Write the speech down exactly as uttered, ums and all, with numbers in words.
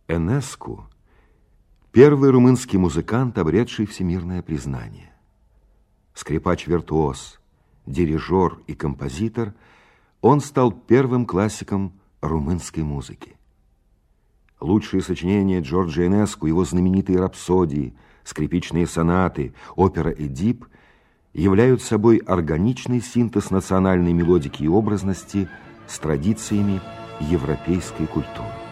Энеску – первый румынский музыкант, обретший всемирное признание. Скрипач-виртуоз, дирижер и композитор, он стал первым классиком румынской музыки. Лучшие сочинения Джорджа Энеску, его знаменитые рапсодии, скрипичные сонаты, опера «Эдип» являют собой органичный синтез национальной мелодики и образности с традициями европейской культуры.